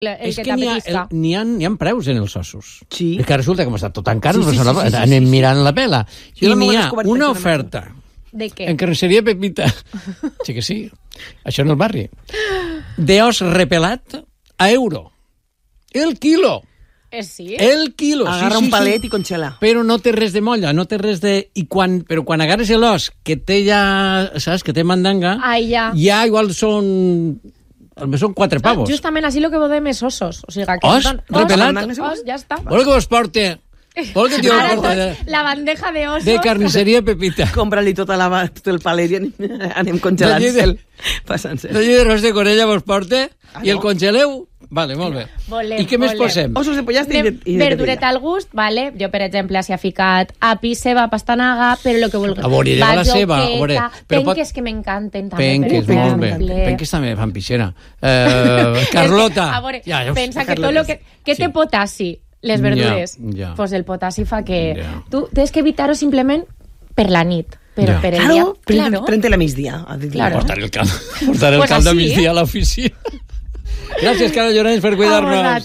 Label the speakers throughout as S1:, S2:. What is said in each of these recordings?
S1: És que n'hi ha preus en els ossos.
S2: Sí.
S1: És que resulta que hem estat tot tan caro,
S2: Sí.
S1: anem mirant la pela. I n'hi ha una oferta
S3: ¿De qué?
S1: en carnisseria Pepita. Sí que sí. Això en el barri. D'os repelat a euro. El quilo.
S3: Sí?
S1: El quilo.
S2: Agarra un palet i congela.
S1: Però no té res de molla, no té res de... Però quan agarres l'os, que té ja... Saps? Que té mandanga...
S3: Ja
S1: igual són 4 pavos.
S3: Justament així lo que volem és ossos. O sigui, que
S1: os, repelat.
S3: Os, ja està.
S1: Vol que vos porte... Vol que t'ho porte...
S3: La bandeja de osos.
S1: De carnisseria Pepita.
S2: Compra-li tot el palet i anem congelant-se'l. Passant-se'l.
S1: De llibre de Corella vos porte i el congeleu. Vale, molt bé.
S3: I
S1: què més posem?
S2: Ossos de pollastre i
S3: verdureta al gust, vale? Jo, per exemple, s'hi ha ficat api, ceba, pastanaga, però el que vulguis.
S1: A veure, lleva la ceba.
S3: Penques que m'encanten també.
S1: Penques, molt bé. Penques també fan pixera. Carlota.
S3: A veure, pensa que tot el que té potassi, les verdures, pues el potassi fa que... Tu tens que evitar-ho simplement per la nit. Però per el dia...
S2: Claro. Prente-la migdia.
S1: Portar el cal de migdia a l'oficina. Gràcies, Carla Llorenç, per cuidar-nos.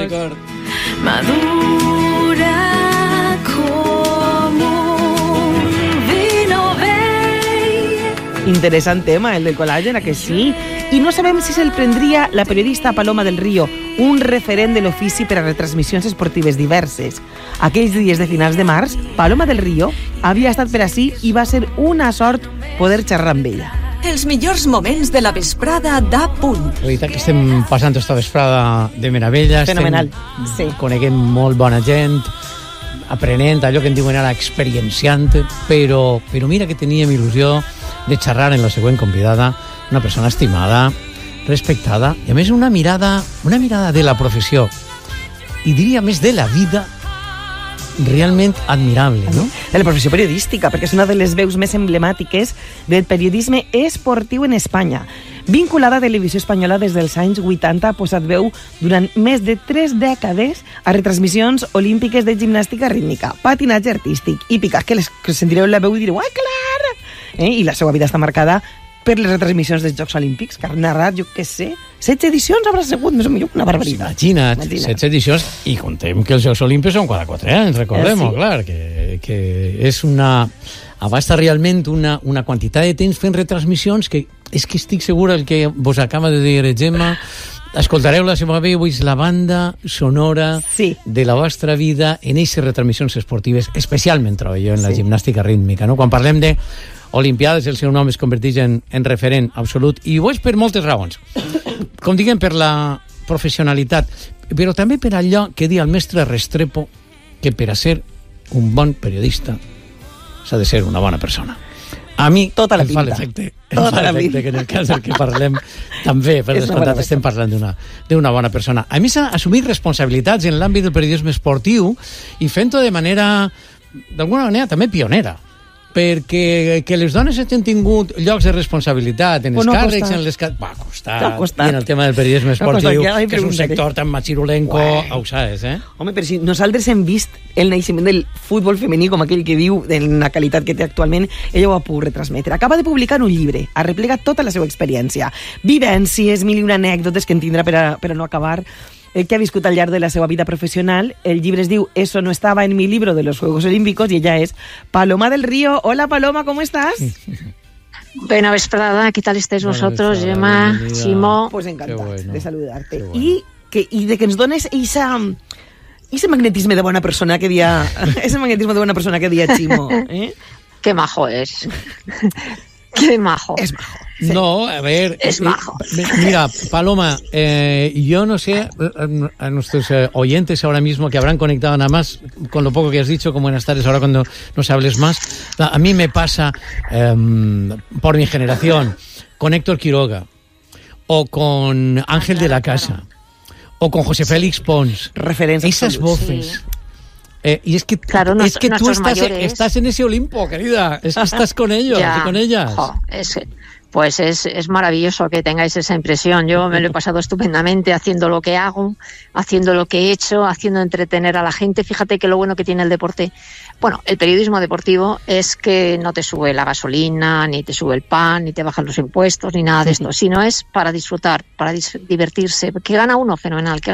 S4: Madura como un vino vell.
S2: Interessant tema, el del col·làgen, que sí. I no sabem si se'l prendria la periodista Paloma del Río, un referent de l'ofici per a retransmissions esportives diverses. Aquells dies de finals de març, Paloma del Río havia estat per ací i va ser una sort poder xerrar amb ella.
S4: Els millors moments de la vesprada d'A Punt.
S1: La veritat que estem passant esta vesprada de meravella.
S2: Fenomenal, sí.
S1: Coneguem molt bona gent, aprenent allò que en diuen ara experienciant, però mira que teníem il·lusió de xerrar en la següent convidada, una persona estimada, respectada, i a més una mirada de la professió, i diria més de la vida, realment admirable, no?
S2: De la professió periodística, perquè és una de les veus més emblemàtiques del periodisme esportiu en Espanya. Vinculada a Televisió Espanyola des dels anys 80, ha posat veu durant més de 3 dècades a retransmissions olímpiques de gimnàstica rítmica, patinatge artístic, hípica, que sentireu la veu i direu, ¡ai, clar! I la seva vida està marcada per les retransmissions dels Jocs Olímpics, que ha narrat, jo què sé, 16 edicions haurà sigut, més o menys una barbaritat.
S1: Imagina't, 16 edicions, i contem que els Jocs Olímpics són cada 4 anys, recordem-ho, clar, que és una... abasta realment una quantitat de temps fent retransmissions que és que estic segura el que vos acaba de dir Gemma, escoltareu la seva veu, és la banda sonora de la vostra vida en aquestes retransmissions esportives, especialment trobo jo en la gimnàstica rítmica, no? Quan parlem de Olimpiades, el seu nom es converteix en referent absolut, i ho és per moltes raons. Com diguem, per la professionalitat, però també per allò que diu el mestre Restrepo, que per a ser un bon periodista s'ha de ser una bona persona. A mi
S2: tota la
S1: em fa l'efecte que en el cas del que parlem també, per descomptat, estem parlant d'una bona persona. A mi s'ha assumit responsabilitats en l'àmbit del periodisme esportiu i fent-ho de manera, d'alguna manera, també pionera, perquè que les dones hagin tingut llocs de responsabilitat en els càrrecs, en les... Va costar. I en el tema del periodisme esportiu, que és un sector tan machirulenco, ho saps, eh?
S2: Home, però si nosaltres hem vist el naixement del futbol femení, com aquell que diu, en la qualitat que té actualment, ella ho ha pogut retransmetre. Acaba de publicar un llibre, ha replegat tota la seva experiència, vivències, mil i una anècdotes que en tindrà per a no acabar, que ha viscut al llarg de la seva vida profesional. El llibre es diu Eso no estaba en mi libro de los Juegos Olímpicos y ella es Paloma del Río. Hola, Paloma, ¿cómo estás?
S5: Buena vesprada, ¿qué tal estáis vosotros, Gemma, Ximo?
S2: Pues encantada de saludarte. Y de que nos dones ese magnetismo de buena persona que dia Ximo, ¿eh?
S5: Qué majo es. Qué majo.
S2: Es majo.
S1: Sí. No, a ver...
S5: Es majo.
S1: Mira, Paloma, yo no sé, a nuestros oyentes ahora mismo que habrán conectado nada más con lo poco que has dicho, con buenas tardes, ahora cuando nos hables más, a mí me pasa, por mi generación, con Héctor Quiroga, o con Ángel de la Casa, o con José Félix Pons.
S2: Referencias.
S1: Esas voces...
S5: Sí.
S1: Y es que,
S5: claro,
S1: es que tú estás en ese Olimpo, querida. Es que estás con ellos y con ellas.
S5: pues es maravilloso que tengáis esa impresión. Yo me lo he pasado estupendamente haciendo lo que hago, haciendo lo que he hecho, haciendo entretener a la gente. Fíjate que lo bueno que tiene el deporte, bueno, el periodismo deportivo, es que no te sube la gasolina, ni te sube el pan, ni te bajan los impuestos, ni nada de esto, sino es para disfrutar, para divertirse. Que gana uno, fenomenal, que